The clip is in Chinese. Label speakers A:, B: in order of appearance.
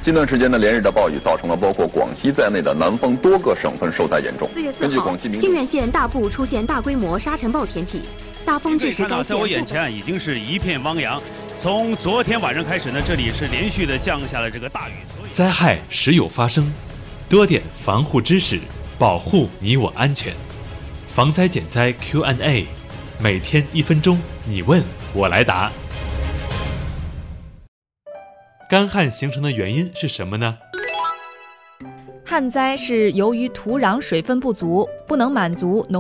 A: 近段时间呢，连日的暴雨造成了包括广西在内的南方多个省份受灾严重。
B: 4月4号，靖远县大部出现大规模沙尘暴天气，大风致使该县。
C: 在我眼前已经是一片汪洋。从昨天晚上开始呢，这里是连续的降下了这个大雨。
D: 灾害时有发生，多点防护知识，保护你我安全。防灾减灾 Q&A， 每天1分钟，你问我来答。干旱形成的原因是什么呢？
E: 旱灾是由于土壤水分不足，不能满足农